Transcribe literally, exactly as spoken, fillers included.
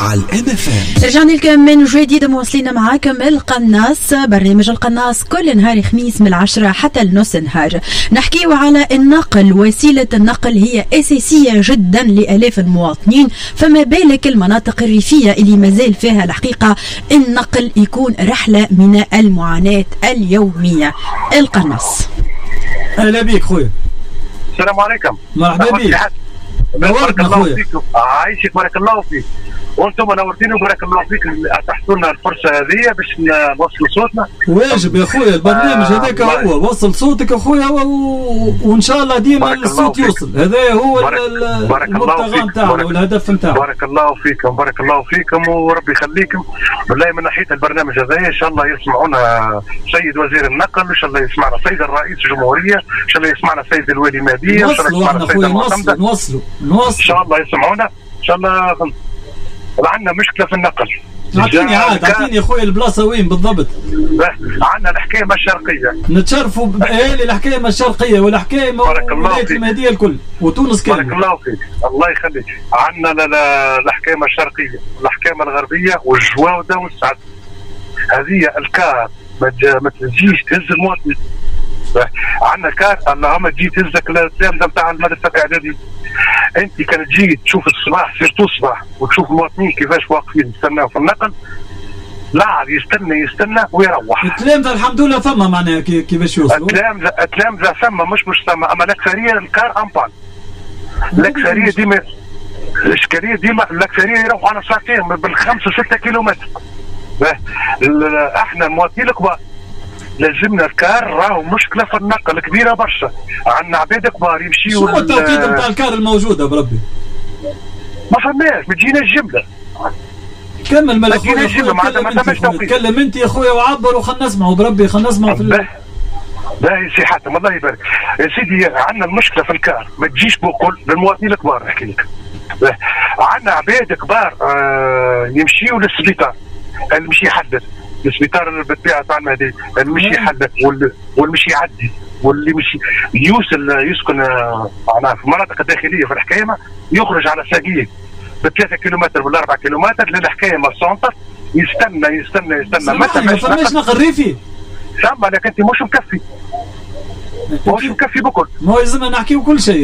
على الام اف ام. رجعنا لكم من جديد مواصلين معاكم القناص، برنامج القناص كل نهار خميس من العشرة حتى النص نهار. نحكيو على النقل، وسيلة النقل هي أساسية جدا لآلاف المواطنين، فما بالك المناطق الريفية اللي مازال فيها الحقيقة النقل يكون رحلة من المعاناة اليومية. القناص. أهلا بيك خويا. السلام عليكم. مرحبا بك. بارك الله فيك. عايشك بارك الله فيك. وانتم نورتيني وبارك الله فيك اتحتوا لنا الفرصه هذه باش نوصلوا صوتنا. واجب يا خويا، البرنامج آه هذاك هو وصل صوتك اخويا و... وان شاء الله ديما الصوت يوصل. هذا هو المبتغى نتاعنا والهدف نتاعنا. بارك الله فيكم بارك الله فيكم وربي يخليكم. والله من ناحيه البرنامج هذا ان شاء الله يسمعونا سيد وزير النقل، ان شاء الله يسمعنا سيد الرئيس الجمهوريه، ان شاء الله يسمعنا سيد الوالي مهدي، ان شاء الله يسمعنا سيد المعتمده. نوصلوا نوصلوا ان شاء الله يسمعونا ان شاء الله. عندنا مشكله في النقل. اعطيني عاد اعطيني يا خويا البلاصه وين بالضبط؟ عندنا الحكيمه الشرقيه. نتشرفوا باهالي الحكيمه الشرقيه والحكيمه ولايه المهديه الكل وتونس كامل. بارك الله فيك الله يخليك. عندنا الحكيمه الشرقيه، الحكيمه الغربيه والجواوده والسعد. هذه الكار ما تجيش تهز المواطن. عندنا كار اللهم تجي تهزك التلامذه نتاع المدرسه الاعداديه. انت كانت تجي تشوف الصباح سيرتو الصباح وتشوف المواطنين كيفاش واقفين يستناو في النقل، لا عاد يستنى يستنى ويروح. التلامذه الحمد لله فما معناها كيفاش يوصلوا؟ التلامذه التلامذه ثم مش مش ثم، اما الاكثريه الكار امبان. الاكثريه ديما الاشكاليه ديما الاكثريه يروحوا على ساعتين بالخمسه سته كيلومتر. احنا المواطنين الكبار لازمنا الكار راهو مشكله في النقل كبيره برشا. عندنا عباد كبار يمشيو. شنو التوقيت نتاع الكار الموجوده بربي؟ ما فماش ما تجيناش جمله. كمل ما خويا تكلم انت يا خويا وعبر وخلنا نسمعوا بربي خلنا نسمعوا في باهي باهي سي حاتم الله يبارك. يا سيدي عندنا المشكله في الكار ما تجيش بكل للمواطنين الكبار. نحكي لك عندنا عباد كبار آه يمشيوا للسبيطار، اللي مش يحدث السبيطار بالطبيعه تاع المهدي، اللي مش يحدث واللي مش يعدي واللي مش يوصل يسكن معناها في المناطق الداخليه في الحكايمه، يخرج على ساقيه بثلاثة كيلومتر ولا أربعة كيلومتر للحكايمه السونتر، يستنى يستنى يستنى متى ما فماش نقل ريفي. سامع لك انت مش مكفي مش مكفي بكل. ما هو لازمنا نحكيو كل شيء.